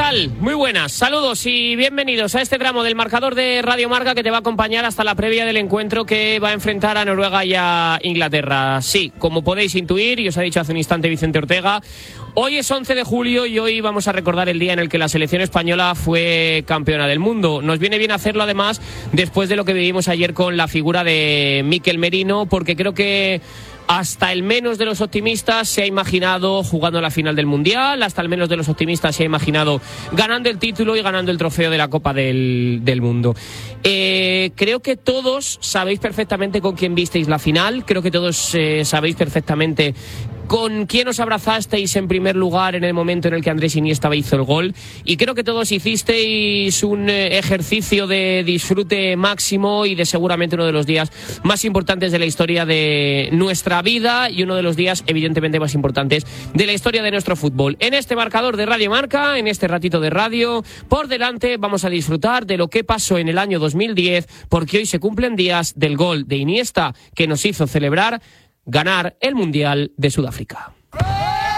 tal? Muy buenas, saludos y bienvenidos a este tramo del marcador de Radio Marca que te va a acompañar hasta la previa del encuentro que va a enfrentar a Noruega y a Inglaterra. Sí, como podéis intuir, y os ha dicho hace un instante Vicente Ortega, hoy es 11 de julio y hoy vamos a recordar el día en el que la selección española fue campeona del mundo. Nos viene bien hacerlo además después de lo que vivimos ayer con la figura de Mikel Merino, porque creo que hasta el menos de los optimistas se ha imaginado jugando la final del Mundial, hasta el menos de los optimistas se ha imaginado ganando el título y ganando el trofeo de la Copa del Mundo. Creo que todos sabéis perfectamente con quién visteis la final, creo que todos sabéis perfectamente con quién os abrazasteis en primer lugar en el momento en el que Andrés Iniesta hizo el gol, y creo que todos hicisteis un ejercicio de disfrute máximo y de seguramente uno de los días más importantes de la historia de nuestra vida y uno de los días evidentemente más importantes de la historia de nuestro fútbol. En este marcador de Radio Marca, en este ratito de radio, por delante vamos a disfrutar de lo que pasó en el año 2010, porque hoy se cumplen días del gol de Iniesta que nos hizo celebrar ganar el Mundial de Sudáfrica.